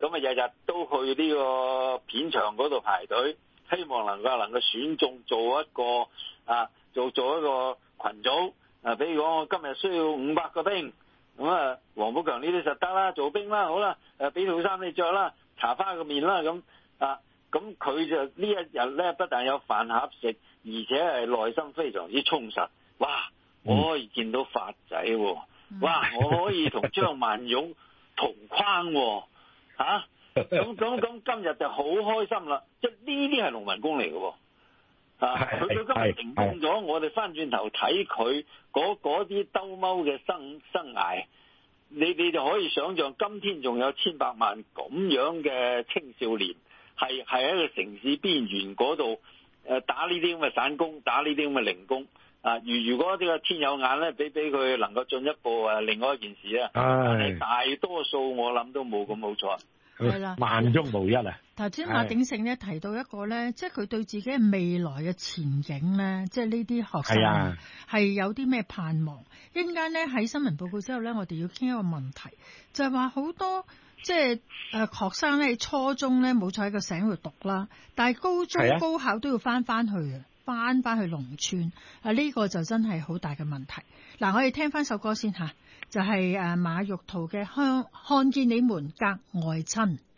咁啊日日都去呢個片場嗰度排隊，希望能夠選中做一個做一個群組。比如講我今日需要500個兵，咁啊黃寶強呢啲就得啦，做兵啦，好啦，俾套衫你着啦，搽花個面啦，咁佢就呢一日咧不但有飯盒食，而且係內心非常之充實。哇！我可以見到發仔喎，哇！我可以同張曼玉同框喎，咁今日就好開心啦！即係呢啲係農民工嚟嘅喎，佢今日成功咗，我哋翻轉頭睇佢嗰啲兜踎嘅生涯，你就可以想象，今天仲有千百萬咁樣嘅青少年係喺個城市邊緣嗰度打呢啲咁嘅散工，打呢啲咁嘅零工。如果呢個天有眼咧，俾佢能夠進一步另外一件事啊，但係大多數我諗都冇咁好彩。 係啦， 萬中無一啊！ 頭先馬鼎盛咧提到一個咧，即係佢對自己嘅未來嘅前景咧，即係呢啲學生係有啲咩盼望？一陣間咧喺新聞報告之後咧，我哋要傾一個問題，就係話好多即係學生咧，初中咧冇喺個省度讀啦，但係高中高考都要翻去啊。翻去農村呢個就真係好大嘅問題。嗱，我哋聽翻首歌先吓，就係馬玉濤嘅看見你們格外親。